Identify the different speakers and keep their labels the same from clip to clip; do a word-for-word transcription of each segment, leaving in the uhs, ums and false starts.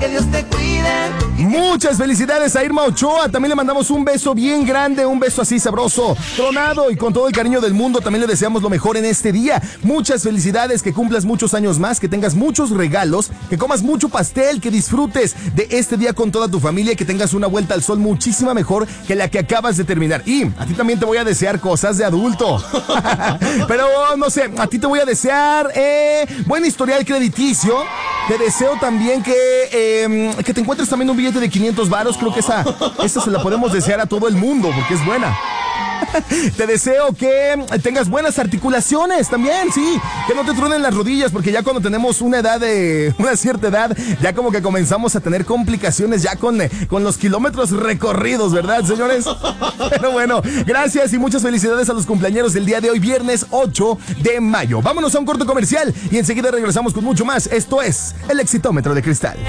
Speaker 1: que Dios te cuide.
Speaker 2: Muchas felicidades a Irma Ochoa. También le mandamos un beso bien grande, un beso así sabroso, tronado y con todo el cariño del mundo. También le deseamos lo mejor en este día. Muchas felicidades, que cumplas muchos años más, que tengas muchos regalos, que comas mucho pastel, que disfrutes de este día con toda tu familia y que tengas una vuelta al sol muchísima mejor que la que acabas de terminar. Y a ti también te voy a desear cosas de adulto. Pero no sé, a ti te voy a desear eh, buen historial crediticio. Te deseo también que, eh, que te encuentres también un billete de quinientos varos. Creo que esa, esa se la podemos desear a todo el mundo porque es buena. Te deseo que tengas buenas articulaciones también, sí, que no te truenen las rodillas, porque ya cuando tenemos una edad de una cierta edad, ya como que comenzamos a tener complicaciones ya con, con los kilómetros recorridos, ¿verdad, señores? Pero bueno, gracias y muchas felicidades a los cumpleañeros del día de hoy, viernes ocho de mayo. Vámonos a un corto comercial y enseguida regresamos con mucho más. Esto es el Exitómetro de Cristal.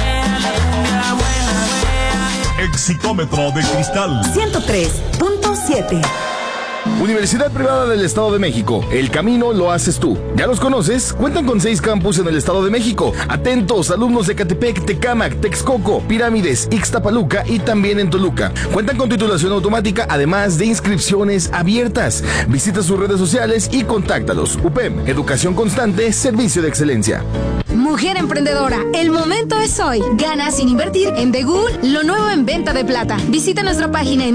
Speaker 3: Exitómetro de Cristal
Speaker 4: ciento tres punto siete.
Speaker 2: Universidad Privada del Estado de México. El camino lo haces tú. ¿Ya los conoces? Cuentan con seis campus en el Estado de México. Atentos, alumnos de Catepec, Tecámac, Texcoco, Pirámides, Ixtapaluca y también en Toluca. Cuentan con titulación automática, además de inscripciones abiertas. Visita sus redes sociales y contáctalos. U P E M, Educación Constante, Servicio de Excelencia.
Speaker 5: Mujer emprendedora, el momento es hoy. Gana sin invertir en The Ghoul, lo nuevo en venta de plata. Visita nuestra página en